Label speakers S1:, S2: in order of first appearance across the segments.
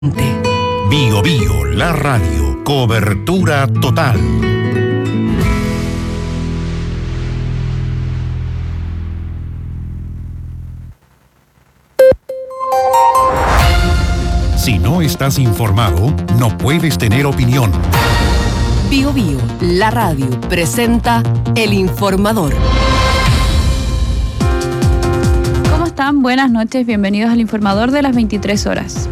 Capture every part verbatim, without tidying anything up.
S1: Bio Bio, la radio, cobertura total. Si no estás informado, no puedes tener opinión.
S2: Bio Bio, la radio, presenta El Informador.
S3: ¿Cómo están? Buenas noches, bienvenidos al Informador de las veintitrés horas.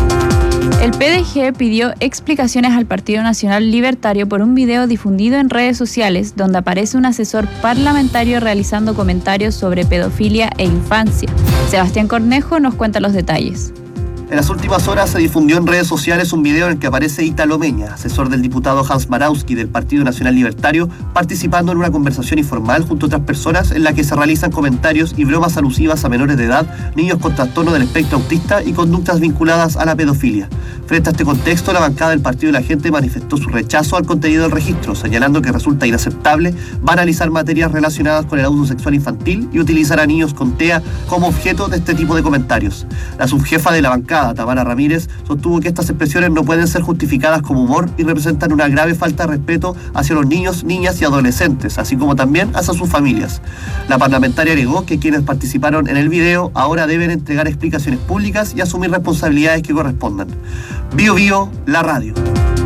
S3: El P D G pidió explicaciones al Partido Nacional Libertario por un video difundido en redes sociales donde aparece un asesor parlamentario realizando comentarios sobre pedofilia e infancia. Sebastián Cornejo nos cuenta los detalles.
S4: En las últimas horas se difundió en redes sociales un video en el que aparece Ítalo Meña, asesor del diputado Hans Marowski del Partido Nacional Libertario, participando en una conversación informal junto a otras personas en la que se realizan comentarios y bromas alusivas a menores de edad, niños con trastorno del espectro autista y conductas vinculadas a la pedofilia. Frente a este contexto, la bancada del Partido de la Gente manifestó su rechazo al contenido del registro, señalando que resulta inaceptable banalizar materias relacionadas con el abuso sexual infantil y utilizar a niños con T E A como objeto de este tipo de comentarios. La subjefa de la bancada, Tamara Ramírez, sostuvo que estas expresiones no pueden ser justificadas como humor y representan una grave falta de respeto hacia los niños, niñas y adolescentes, así como también hacia sus familias. La parlamentaria agregó que quienes participaron en el video ahora deben entregar explicaciones públicas y asumir responsabilidades que correspondan. Bio Bio, la radio.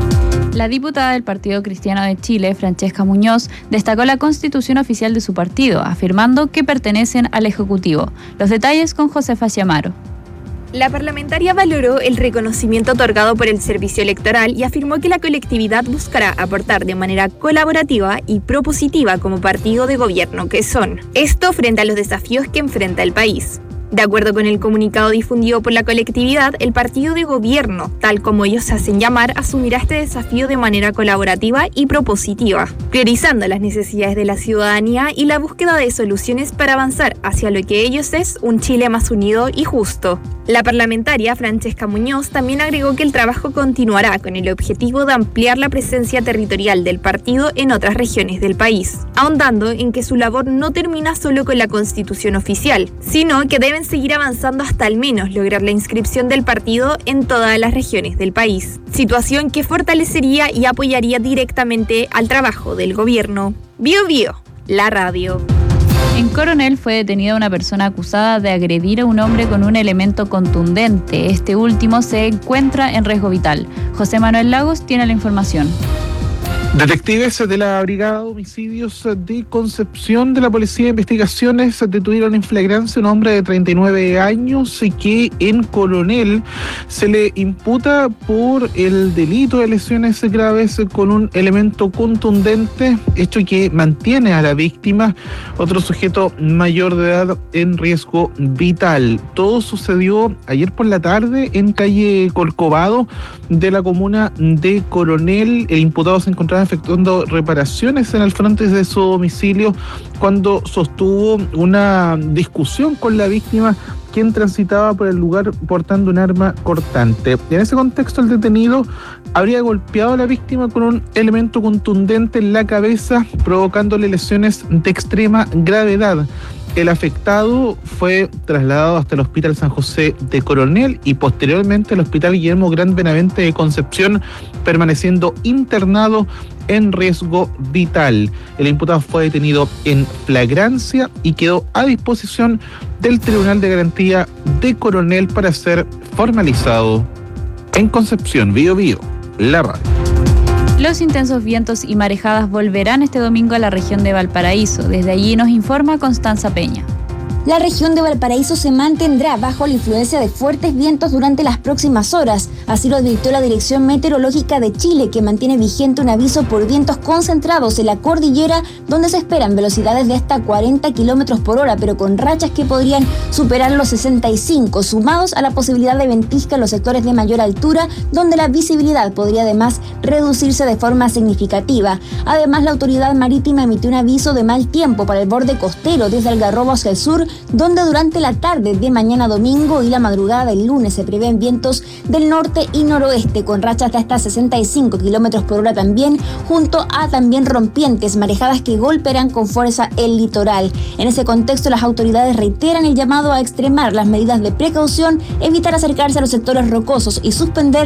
S3: La diputada del Partido Cristiano de Chile, Francesca Muñoz, destacó la constitución oficial de su partido, afirmando que pertenecen al Ejecutivo. Los detalles con Josefa Ciamaro.
S5: La parlamentaria valoró el reconocimiento otorgado por el Servicio Electoral y afirmó que la colectividad buscará aportar de manera colaborativa y propositiva como partido de gobierno que son. Esto frente a los desafíos que enfrenta el país. De acuerdo con el comunicado difundido por la colectividad, el partido de gobierno, tal como ellos se hacen llamar, asumirá este desafío de manera colaborativa y propositiva, priorizando las necesidades de la ciudadanía y la búsqueda de soluciones para avanzar hacia lo que ellos es un Chile más unido y justo. La parlamentaria Francesca Muñoz también agregó que el trabajo continuará con el objetivo de ampliar la presencia territorial del partido en otras regiones del país, ahondando en que su labor no termina solo con la constitución oficial, sino que debe seguir avanzando hasta al menos lograr la inscripción del partido en todas las regiones del país, situación que fortalecería y apoyaría directamente al trabajo del gobierno. Bio Bio, la radio.
S3: En Coronel fue detenida una persona acusada de agredir a un hombre con un elemento contundente. Este último se encuentra en riesgo vital. José Manuel Lagos tiene la información.
S6: Detectives de la Brigada de Homicidios de Concepción de la Policía de Investigaciones detuvieron en flagrancia a un hombre de treinta y nueve años que en Coronel se le imputa por el delito de lesiones graves con un elemento contundente, hecho que mantiene a la víctima, otro sujeto mayor de edad, en riesgo vital. Todo sucedió ayer por la tarde en calle Corcovado de la comuna de Coronel. El imputado se encontraba efectuando reparaciones en el frente de su domicilio cuando sostuvo una discusión con la víctima, quien transitaba por el lugar portando un arma cortante. En ese contexto, el detenido habría golpeado a la víctima con un elemento contundente en la cabeza, provocándole lesiones de extrema gravedad. El afectado fue trasladado hasta el Hospital San José de Coronel y posteriormente al Hospital Guillermo Gran Benavente de Concepción, permaneciendo internado en riesgo vital. El imputado fue detenido en flagrancia y quedó a disposición del Tribunal de Garantía de Coronel para ser formalizado. En Concepción, Bio Bio, la radio.
S3: Los intensos vientos y marejadas volverán este domingo a la región de Valparaíso. Desde allí nos informa Constanza Peña.
S7: La región de Valparaíso se mantendrá bajo la influencia de fuertes vientos durante las próximas horas. Así lo advirtió la Dirección Meteorológica de Chile, que mantiene vigente un aviso por vientos concentrados en la cordillera, donde se esperan velocidades de hasta cuarenta kilómetros por hora, pero con rachas que podrían superar los sesenta y cinco, sumados a la posibilidad de ventisca en los sectores de mayor altura, donde la visibilidad podría además reducirse de forma significativa. Además, la autoridad marítima emitió un aviso de mal tiempo para el borde costero desde Algarrobo hacia el sur, donde durante la tarde de mañana domingo y la madrugada del lunes se prevén vientos del norte y noroeste con rachas de hasta sesenta y cinco kilómetros por hora también, junto a también rompientes, marejadas que golpearán con fuerza el litoral. En ese contexto, las autoridades reiteran el llamado a extremar las medidas de precaución, evitar acercarse a los sectores rocosos y suspender